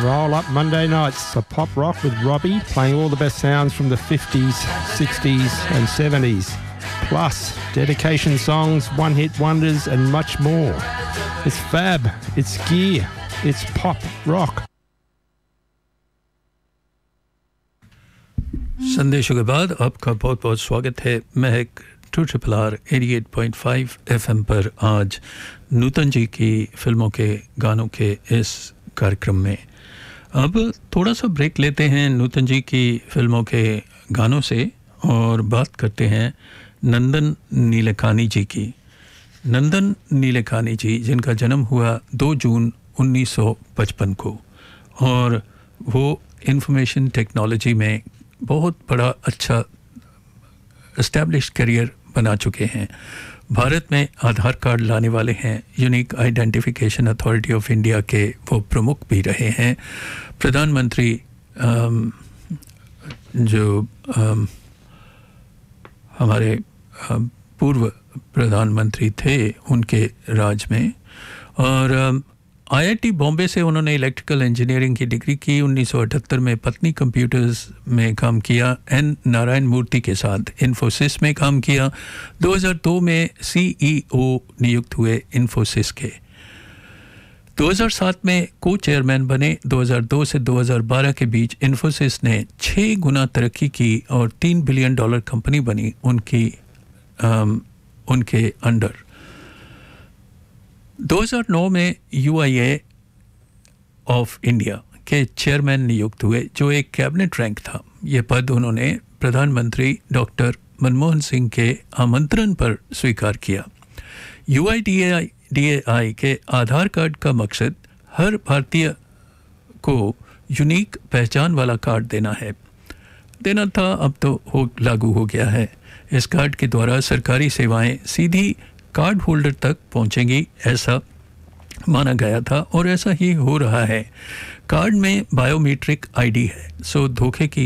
Roll up Monday nights, a pop rock with Robbie, playing all the best sounds from the 50s, 60s and 70s. Plus, dedication songs, one-hit wonders and much more. It's fab, it's gear, it's pop rock. संदेशों के बाद आपका बहुत बहुत स्वागत है। महक 2RRR 88.5 FM पर आज नूतन जी की फिल्मों के गानों के इस कार्यक्रम में अब थोड़ा सा ब्रेक लेते हैं नूतन जी की फिल्मों के गानों से और बात करते हैं नंदन नीलेकानी जी की। नंदन नीलेकानी जी जिनका जन्म हुआ 2 जून 1955 को और वो इंफॉर्मेशन टेक्नोलॉजी में बहुत बड़ा अच्छा एस्टैब्लिश्ड करियर बना चुके हैं। भारत में आधार कार्ड लाने वाले हैं। Unique identification authority of India के वो प्रमुख भी रहे हैं। प्रधानमंत्री जो हमारे पूर्व प्रधानमंत्री थे उनके राज में और आईआईटी बॉम्बे से उन्होंने इलेक्ट्रिकल इंजीनियरिंग की डिग्री की। 1978 में पत्नी कंप्यूटर्स में काम किया। एन नारायण मूर्ति के साथ इन्फोसिस में काम किया। 2002 में सीईओ नियुक्त हुए इन्फोसिस के। 2007 में को चेयरमैन बने। 2002 से 2012 के बीच इन्फोसिस ने 6 गुना तरक्की की और $3 बिलियन कंपनी बनी उनके अंडर। 2009 में यूआईए ऑफ इंडिया के चेयरमैन नियुक्त हुए जो एक कैबिनेट रैंक था। यह पद उन्होंने प्रधानमंत्री डॉक्टर मनमोहन सिंह के आमंत्रण पर स्वीकार किया। यूआईडीएआई के आधार कार्ड का मकसद हर भारतीय को यूनिक पहचान वाला कार्ड देना था, अब तो लागू हो गया है। इस कार्ड के द्वारा सरकारी सेवाएं सीधी कार्ड होल्डर तक पहुंचेंगी ऐसा माना गया था और ऐसा ही हो रहा है। कार्ड में बायोमेट्रिक आईडी है, सो धोखे की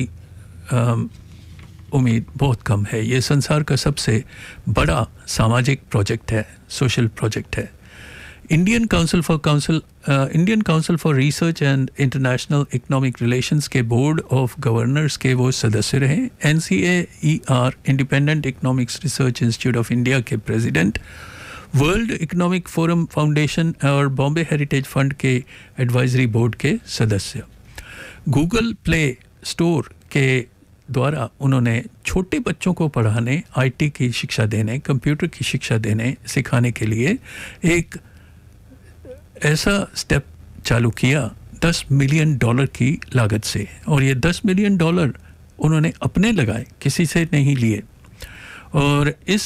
उम्मीद बहुत कम है। ये संसार का सबसे बड़ा सामाजिक प्रोजेक्ट है, सोशल प्रोजेक्ट है। Indian council for research and international economic relations के बोर्ड ऑफ गवर्नर्स के वो सदस्य रहे। NCAER independent economics research institute of India के president, world economic forum foundation और बॉम्बे हेरिटेज फंड के एडवाइजरी बोर्ड के सदस्य। गूगल प्ले स्टोर के द्वारा उन्होंने छोटे बच्चों को पढ़ाने, IT की शिक्षा देने, कंप्यूटर की शिक्षा देने सिखाने के लिए एक ऐसा स्टेप चालू किया $10 मिलियन की लागत से। और ये $10 मिलियन उन्होंने अपने लगाए, किसी से नहीं लिए। और इस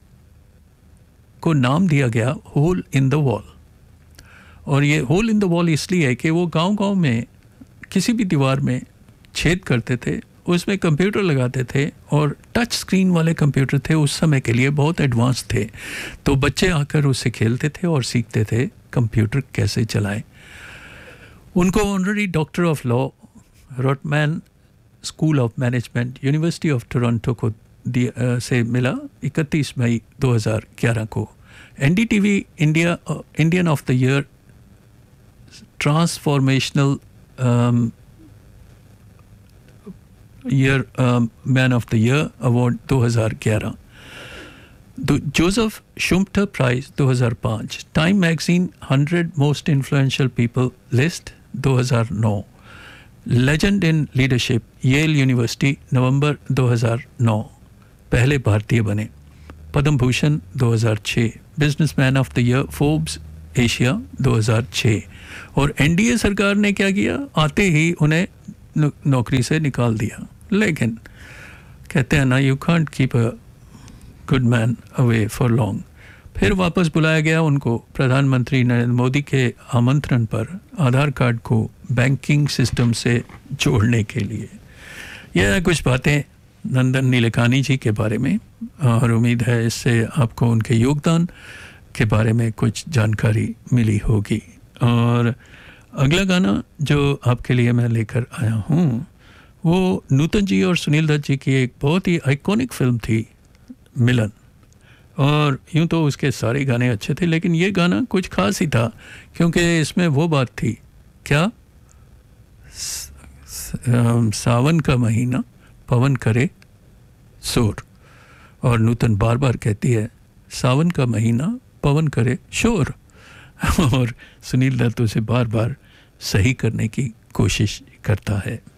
को नाम दिया गया होल इन द वॉल। और ये होल इन द वॉल इसलिए है कि वो गांव-गांव में किसी भी दीवार में छेद करते थे, उसमें कंप्यूटर लगाते थे और टच स्क्रीन वाले कंप्यूटर थे, उस समय के लिए बहुत एडवांस थे। तो बच्चे आकर उससे खेलते थे और सीखते थे कंप्यूटर कैसे चलाएं। उनको honorary doctor of law रॉटमैन school of management university of Toronto को से मिला 31 मई 2011 को। NDTV Indian of the year transformational man of the year award 2011। Joseph शुम्प्टर prize 2005। Time magazine 100 most influential people list 2009। Legend in leadership L university नवंबर 2009 पहले भारतीय बने। Padma Bhushan 2006। Businessman of the year Forbes Asia 2006। और NDA सरकार ने क्या किया, आते ही उन्हें नौकरी से निकाल दिया। लेकिन कहते हैं ना, you can't keep a good man away for long. फिर वापस बुलाया गया उनको प्रधानमंत्री नरेंद्र मोदी के आमंत्रण पर आधार कार्ड को बैंकिंग सिस्टम से जोड़ने के लिए। यह कुछ बातें नंदन नीलेकानी जी के बारे में, और उम्मीद है इससे आपको उनके योगदान के बारे में कुछ जानकारी मिली होगी। और अगला गाना जो आपके लिए मैं लेकर आया हूँ वो नूतन जी और सुनील दत्त जी की एक बहुत ही आइकॉनिक फिल्म थी मिलन। और यूँ तो उसके सारे गाने अच्छे थे, लेकिन ये गाना कुछ खास ही था क्योंकि इसमें वो बात थी क्या सावन का महीना पवन करे शोर, और नूतन बार बार कहती है सावन का महीना पवन करे शोर, और सुनील दत्त उसे बार बार सही करने की कोशिश करता है.